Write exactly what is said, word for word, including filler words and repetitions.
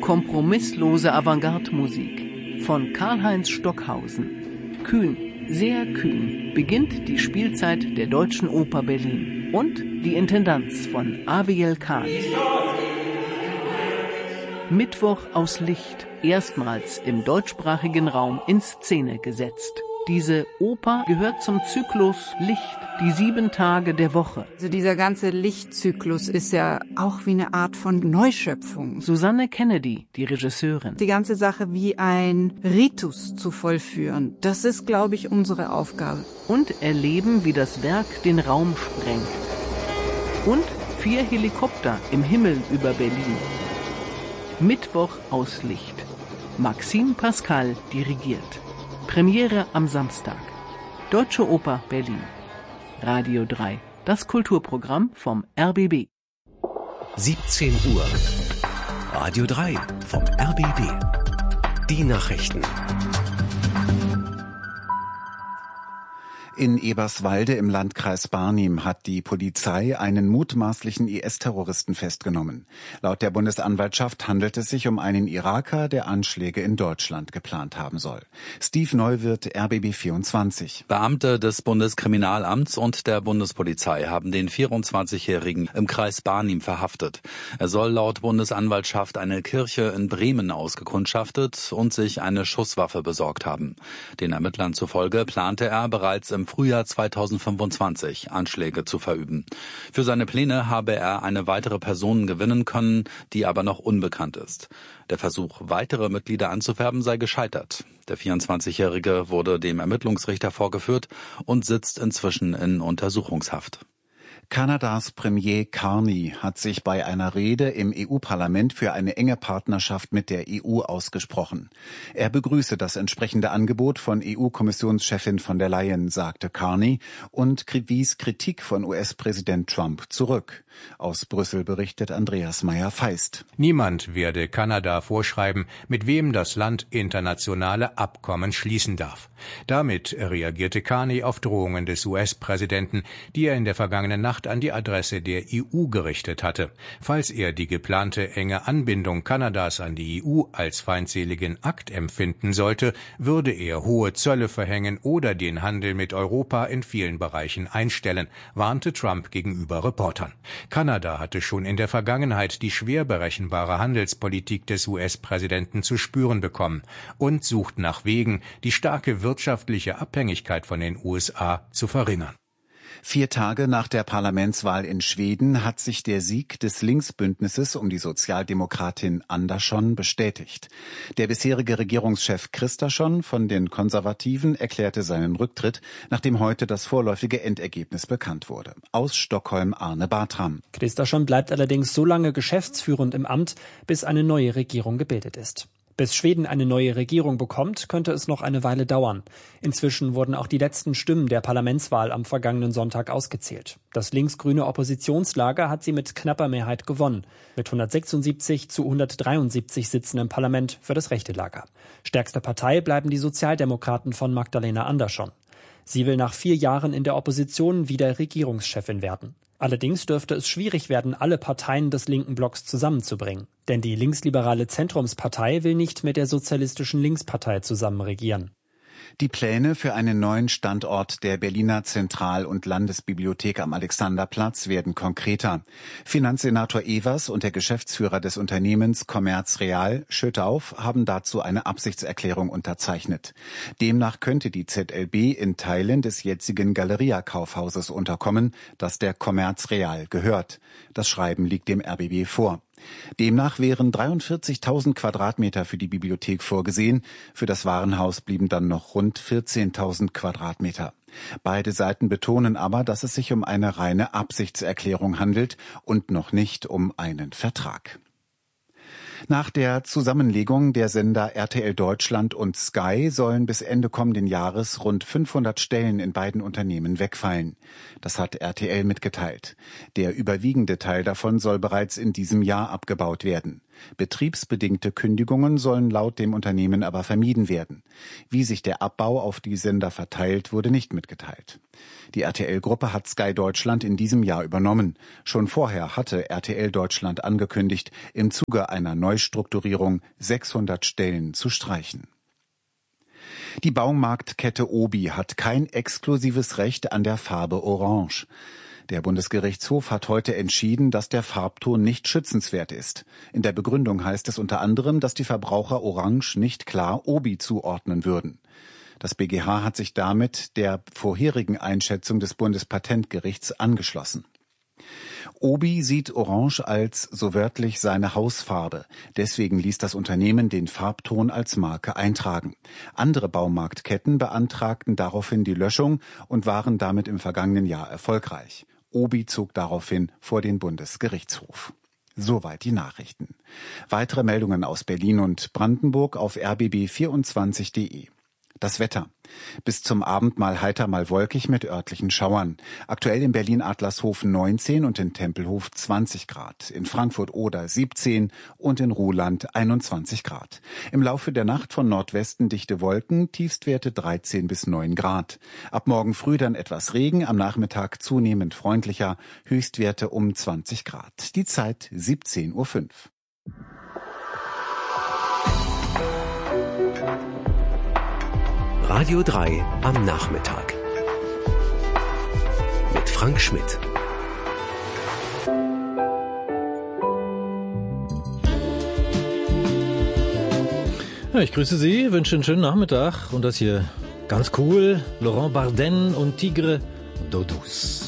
Kompromisslose Avantgarde-Musik von Karl-Heinz Stockhausen. Kühn, sehr kühn beginnt die Spielzeit der Deutschen Oper Berlin und die Intendanz von Aviel Kahn. Mittwoch aus Licht, erstmals im deutschsprachigen Raum in Szene gesetzt. Diese Oper gehört zum Zyklus Licht, die sieben Tage der Woche. Also dieser ganze Lichtzyklus ist ja auch wie eine Art von Neuschöpfung. Susanne Kennedy, die Regisseurin. Die ganze Sache wie ein Ritus zu vollführen, das ist, glaube ich, unsere Aufgabe. Und erleben, wie das Werk den Raum sprengt. Und vier Helikopter im Himmel über Berlin. Mittwoch aus Licht. Maxime Pascal dirigiert. Premiere am Samstag. Deutsche Oper Berlin. Radio drei. Das Kulturprogramm vom R B B. siebzehn Uhr. Radio drei vom R B B. Die Nachrichten. In Eberswalde im Landkreis Barnim hat die Polizei einen mutmaßlichen I S-Terroristen festgenommen. Laut der Bundesanwaltschaft handelt es sich um einen Iraker, der Anschläge in Deutschland geplant haben soll. Steve Neuwirth, R B B vierundzwanzig. Beamte des Bundeskriminalamts und der Bundespolizei haben den vierundzwanzigjährigen im Kreis Barnim verhaftet. Er soll laut Bundesanwaltschaft eine Kirche in Bremen ausgekundschaftet und sich eine Schusswaffe besorgt haben. Den Ermittlern zufolge plante er bereits im Frühjahr zweitausendfünfundzwanzig Anschläge zu verüben. Für seine Pläne habe er eine weitere Person gewinnen können, die aber noch unbekannt ist. Der Versuch, weitere Mitglieder anzuwerben, sei gescheitert. Der vierundzwanzigjährige wurde dem Ermittlungsrichter vorgeführt und sitzt inzwischen in Untersuchungshaft. Kanadas Premier Carney hat sich bei einer Rede im E U-Parlament für eine enge Partnerschaft mit der E U ausgesprochen. Er begrüße das entsprechende Angebot von E U-Kommissionschefin von der Leyen, sagte Carney, und wies Kritik von U S-Präsident Trump zurück. Aus Brüssel berichtet Andreas Meyer-Feist. Niemand werde Kanada vorschreiben, mit wem das Land internationale Abkommen schließen darf. Damit reagierte Carney auf Drohungen des U S-Präsidenten, die er in der vergangenen Nacht an die Adresse der E U gerichtet hatte. Falls er die geplante enge Anbindung Kanadas an die E U als feindseligen Akt empfinden sollte, würde er hohe Zölle verhängen oder den Handel mit Europa in vielen Bereichen einstellen, warnte Trump gegenüber Reportern. Kanada hatte schon in der Vergangenheit die schwer berechenbare Handelspolitik des U S-Präsidenten zu spüren bekommen und sucht nach Wegen, die starke wirtschaftliche Abhängigkeit von den U S A zu verringern. Vier Tage nach der Parlamentswahl in Schweden hat sich der Sieg des Linksbündnisses um die Sozialdemokratin Andersson bestätigt. Der bisherige Regierungschef Kristersson von den Konservativen erklärte seinen Rücktritt, nachdem heute das vorläufige Endergebnis bekannt wurde. Aus Stockholm Arne Bartram. Kristersson bleibt allerdings so lange geschäftsführend im Amt, bis eine neue Regierung gebildet ist. Bis Schweden eine neue Regierung bekommt, könnte es noch eine Weile dauern. Inzwischen wurden auch die letzten Stimmen der Parlamentswahl am vergangenen Sonntag ausgezählt. Das linksgrüne Oppositionslager hat sie mit knapper Mehrheit gewonnen. Mit hundertsechsundsiebzig zu hundertdreiundsiebzig Sitzen im Parlament für das rechte Lager. Stärkste Partei bleiben die Sozialdemokraten von Magdalena Andersson. Sie will nach vier Jahren in der Opposition wieder Regierungschefin werden. Allerdings dürfte es schwierig werden, alle Parteien des linken Blocks zusammenzubringen. Denn die linksliberale Zentrumspartei will nicht mit der sozialistischen Linkspartei zusammen regieren. Die Pläne für einen neuen Standort der Berliner Zentral- und Landesbibliothek am Alexanderplatz werden konkreter. Finanzsenator Evers und der Geschäftsführer des Unternehmens Commerz Real, Schüttauf, haben dazu eine Absichtserklärung unterzeichnet. Demnach könnte die Z L B in Teilen des jetzigen Galeria-Kaufhauses unterkommen, das der Commerz Real gehört. Das Schreiben liegt dem R B B vor. Demnach wären dreiundvierzigtausend Quadratmeter für die Bibliothek vorgesehen. Für das Warenhaus blieben dann noch rund vierzehntausend Quadratmeter. Beide Seiten betonen aber, dass es sich um eine reine Absichtserklärung handelt und noch nicht um einen Vertrag. Nach der Zusammenlegung der Sender R T L Deutschland und Sky sollen bis Ende kommenden Jahres rund fünfhundert Stellen in beiden Unternehmen wegfallen. Das hat R T L mitgeteilt. Der überwiegende Teil davon soll bereits in diesem Jahr abgebaut werden. Betriebsbedingte Kündigungen sollen laut dem Unternehmen aber vermieden werden. Wie sich der Abbau auf die Sender verteilt, wurde nicht mitgeteilt. Die R T L-Gruppe hat Sky Deutschland in diesem Jahr übernommen. Schon vorher hatte R T L Deutschland angekündigt, im Zuge einer Neustrukturierung sechshundert Stellen zu streichen. Die Baumarktkette Obi hat kein exklusives Recht an der Farbe Orange. Der Bundesgerichtshof hat heute entschieden, dass der Farbton nicht schützenswert ist. In der Begründung heißt es unter anderem, dass die Verbraucher Orange nicht klar Obi zuordnen würden. Das B G H hat sich damit der vorherigen Einschätzung des Bundespatentgerichts angeschlossen. Obi sieht Orange als so wörtlich seine Hausfarbe. Deswegen ließ das Unternehmen den Farbton als Marke eintragen. Andere Baumarktketten beantragten daraufhin die Löschung und waren damit im vergangenen Jahr erfolgreich. Obi zog daraufhin vor den Bundesgerichtshof. Soweit die Nachrichten. Weitere Meldungen aus Berlin und Brandenburg auf r b b vierundzwanzig punkt de. Das Wetter. Bis zum Abend mal heiter, mal wolkig mit örtlichen Schauern. Aktuell in Berlin-Adlershof neunzehn und in Tempelhof zwanzig Grad. In Frankfurt-Oder siebzehn und in Ruhland einundzwanzig Grad. Im Laufe der Nacht von Nordwesten dichte Wolken, Tiefstwerte dreizehn bis neun Grad. Ab morgen früh dann etwas Regen, am Nachmittag zunehmend freundlicher, Höchstwerte um zwanzig Grad. Die Zeit siebzehn Uhr fünf. Radio drei am Nachmittag. Mit Frank Schmidt. Ja, ich grüße Sie, wünsche einen schönen Nachmittag und das hier ganz cool, Laurent Barden und Tigre d'Eau Douce.